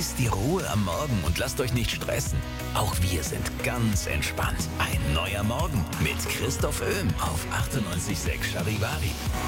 Genießt die Ruhe am Morgen und lasst euch nicht stressen. Auch wir sind ganz entspannt. Ein neuer Morgen mit Christoph Öhm auf 98.6 Charivari.